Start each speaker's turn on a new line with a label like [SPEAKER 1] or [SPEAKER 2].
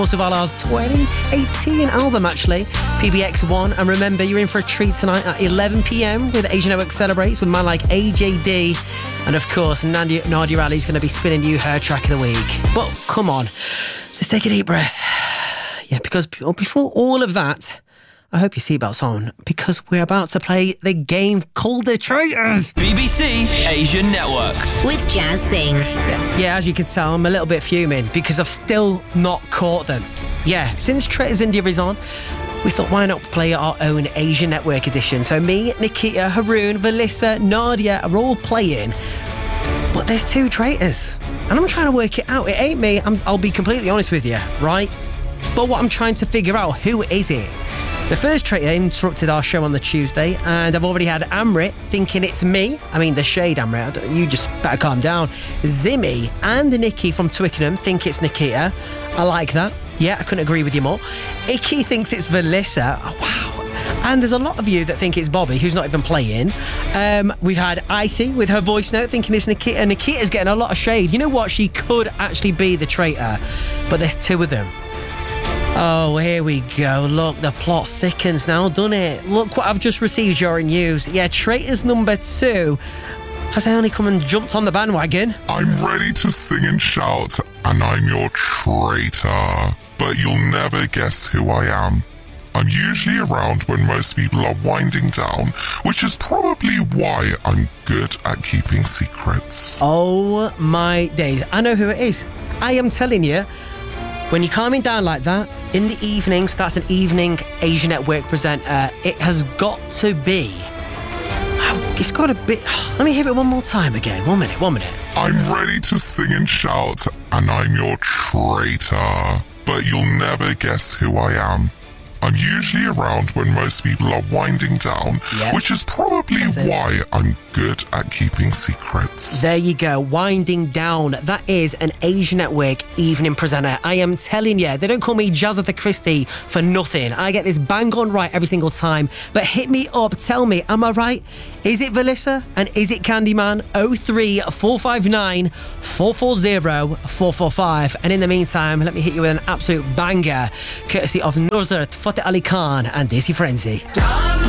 [SPEAKER 1] Suvalar's 2018 album, actually, PBX1. And remember, you're in for a treat tonight at 11 p.m. with Asian Network Celebrates with man like AJD. And of course, Nadia Ali's going to be spinning you her track of the week. But come on, let's take a deep breath. Yeah, because before all of that, I hope your seatbelt's on, because we're about to play the game called The Traitors.
[SPEAKER 2] BBC Asian Network.
[SPEAKER 3] With Jazz Singh.
[SPEAKER 1] Yeah, as you can tell, I'm a little bit fuming because I've still not caught them. Yeah, since Traitors India is on, we thought, why not play our own Asian Network edition? So me, Nikita, Haroon, Valissa, Nadia are all playing, but there's two traitors. And I'm trying to work it out. It ain't me, I'll be completely honest with you, right? But what I'm trying to figure out, who is it? The first traitor interrupted our show on the Tuesday, and I've already had Amrit thinking it's me. I mean, the shade, Amrit. You just better calm down. Zimmy and Nikki from Twickenham think it's Nikita. I like that. Yeah, I couldn't agree with you more. Icky thinks it's Valissa. Oh, wow. And there's a lot of you that think it's Bobby, who's not even playing. We've had Icy with her voice note thinking it's Nikita. Nikita's getting a lot of shade. You know what? She could actually be the traitor, but there's two of them. Oh, here we go. Look, the plot thickens now, doesn't it? Look what I've just received during news. Yeah, traitors number 2 has only come and jumped on the bandwagon.
[SPEAKER 4] I'm ready to sing and shout, and I'm your traitor. But you'll never guess who I am. I'm usually around when most people are winding down, which is probably why I'm good at keeping secrets.
[SPEAKER 1] Oh my days. I know who it is. I am telling you, when you're calming down like that, in the evenings, that's an evening Asian Network presenter. It has got to be. It's got a bit. Let me hear it one more time again. One minute.
[SPEAKER 4] I'm ready to sing and shout, and I'm your traitor. But you'll never guess who I am. I'm usually around when most people are winding down, which is probably why I'm good at keeping secrets.
[SPEAKER 1] There you go, winding down. That is an Asian Network evening presenter. I am telling you, they don't call me Jazza Christie for nothing. I get this bang on right every single time. But hit me up, tell me, am I right? Is it Valissa and is it Candyman? 03459 440 445. And in the meantime, let me hit you with an absolute banger, courtesy of Nusrat Fateh Ali Khan and Desi Frenzy.